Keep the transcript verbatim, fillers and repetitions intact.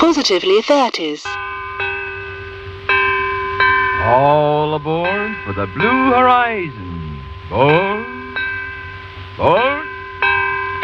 positively thirties. All aboard for the Blue Horizon. Boy.